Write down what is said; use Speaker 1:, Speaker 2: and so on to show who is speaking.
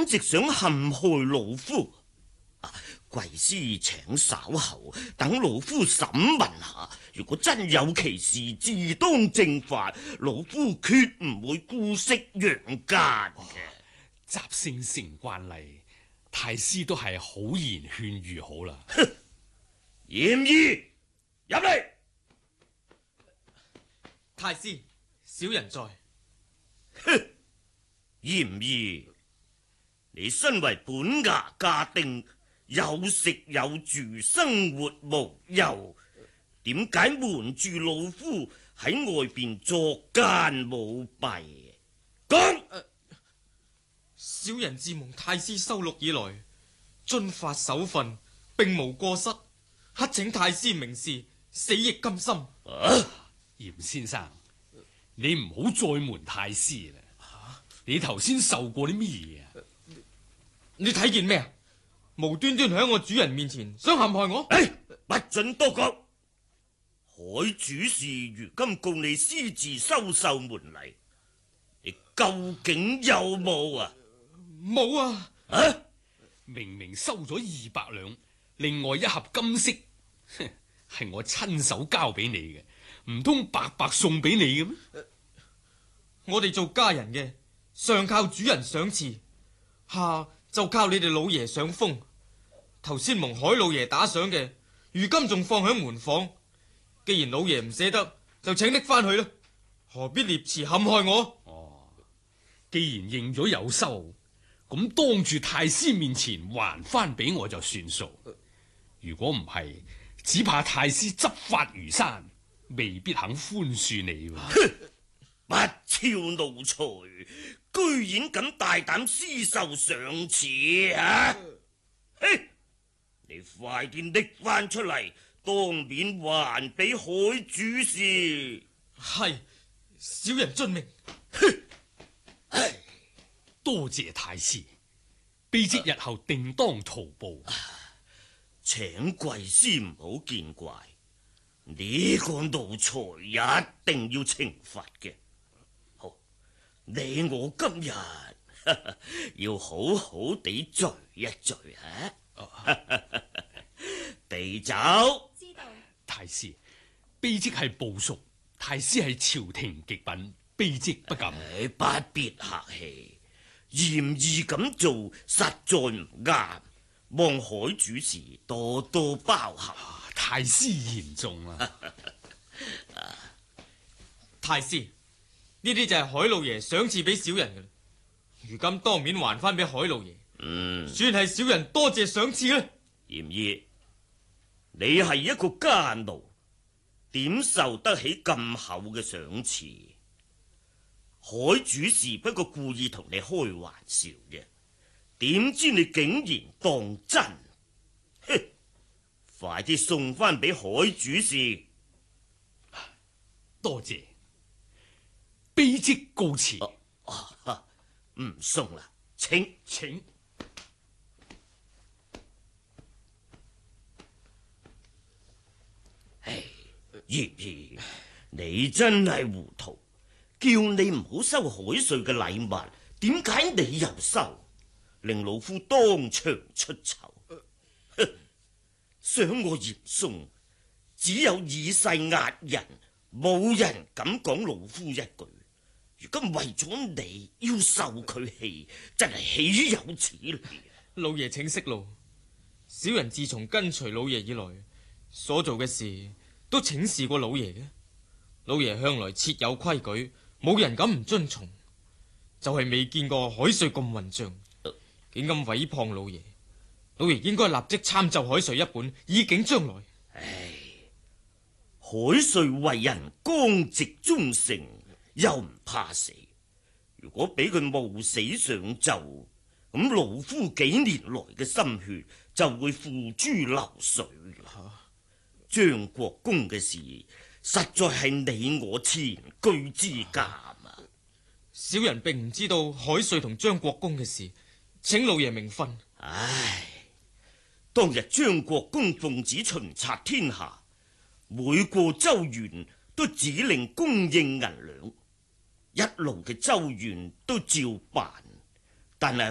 Speaker 1: 簡直想陷害老夫。貴司請稍後等老夫審問下，如果真有其事，自當正法，老夫決唔會姑息養奸嘅。
Speaker 2: 習性成慣例，太師都係好言勸喻好啦。
Speaker 1: 嚴兒入嚟。
Speaker 3: 太師，小人在。
Speaker 1: 哼，嚴兒，你身為本衙家丁，有食有住，生活無憂，點解瞞住老夫喺外邊作奸舞弊？講！
Speaker 3: 小人自蒙太師收錄以來，遵法守分，並無過失，乞請太師明示，死亦甘心。
Speaker 2: 嚴先生，你唔好再瞞太師啦。你頭先受過啲咩嘢啊？
Speaker 3: 你睇見咩啊？無端端喺我主人面前想陷害我？
Speaker 1: 不准多講！海主事如今告你私自收受門禮，你究竟有冇啊？
Speaker 3: 冇啊！
Speaker 2: 明明收咗200兩，另外1盒金飾，係我親手交俾你嘅，唔通白白送俾你嘅咩？
Speaker 3: 我哋做家人嘅，上靠主人賞賜，下就靠你哋老爺賞風。頭先蒙海老爺打賞嘅，如今仲放喺門房。既然老爺唔捨得，就請拎翻去啦，何必獵詞陷害我？
Speaker 2: 既然認咗有收，咁當住太師面前還翻俾我就算數。如果唔係，只怕太師執法如山，未必肯寬恕你。
Speaker 1: 不肖奴才，居然敢大膽私受賞賜啊！嘿，你快啲拎翻出嚟，當面還俾海主事。
Speaker 3: 係，小人遵命。
Speaker 2: 多謝太師，卑職日後定當圖報。
Speaker 1: 請貴司唔好見怪，呢個奴才一定要懲罰嘅。好，你我今日要好好地聚一聚啊！備酒。
Speaker 4: 知道。
Speaker 2: 太師，卑職係部屬，太師係朝廷極品，卑職不敢。
Speaker 1: 不必客氣，嚴義咁做實在唔啱，望海主事多多包涵。
Speaker 2: 太師言重啦。
Speaker 3: 太師，呢啲就係海老爺賞賜俾小人嘅，如今當面還翻俾海老爺，算係小人多謝賞賜啦。
Speaker 1: 嚴義，你係一個家奴，點受得起咁厚嘅賞賜？海主事不過故意同你開玩笑嘅，點知你竟然當真？哼！快啲送翻俾海主事。
Speaker 2: 多謝，卑職告辭。
Speaker 1: 唔送啦，請。唉，葉兒，你真係糊塗，叫你唔好收海瑞嘅禮物，點解你又收，令老夫當場出醜？想我嚴嵩，只有以勢壓人，冇人敢講老夫一句。如今為咗你要受佢氣，真係豈有此理啊！
Speaker 3: 老爺請息怒，小人自從跟隨老爺以來，所做嘅事都請示過老爺嘅。老爺向來設有規矩，冇人敢唔遵從。就係未見過海瑞咁混賬，竟敢毀謗老爺。老爺應該立即參奏海瑞一本，以警將來。
Speaker 1: 唉，海瑞為人剛直忠誠，又唔怕死。如果俾佢冒死上奏，咁老夫幾年來嘅心血就會付諸流水。張國公嘅事實在係你我前居之鑑啊！
Speaker 3: 小人並唔知道海瑞同張國公嘅事，請老爺明分。
Speaker 1: 唉，當日張國公奉旨巡察天下，每個州縣都指令供應銀兩，一路嘅州縣都照辦，但係